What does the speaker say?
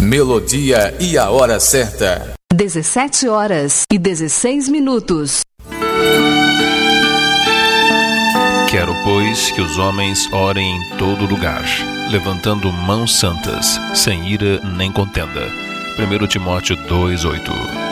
melodia e a hora certa. 17h16. Quero, pois, que os homens orem em todo lugar, levantando mãos santas, sem ira nem contenda. 1 Timóteo 2:8.